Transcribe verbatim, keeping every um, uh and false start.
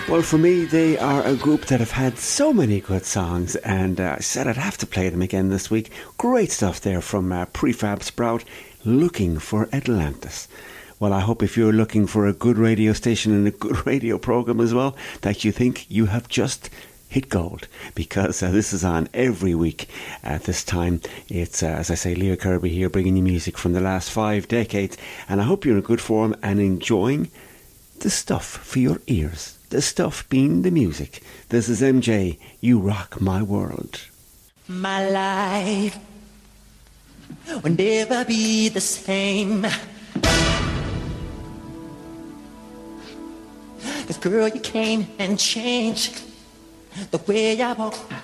Well, for me, they are a group that have had so many good songs, and uh, I said I'd have to play them again this week. Great stuff there from uh, Prefab Sprout, Looking for Atlantis. Well, I hope if you're looking for a good radio station and a good radio program as well, that you think you have just hit gold, because uh, this is on every week at this time. It's, uh, as I say, Leo Kirby here, bringing you music from the last five decades, and I hope you're in good form and enjoying the stuff for your ears. The stuff being the music. This is M J, You Rock My World. My life will never be the same. 'Cause girl, you came and changed the way I walk,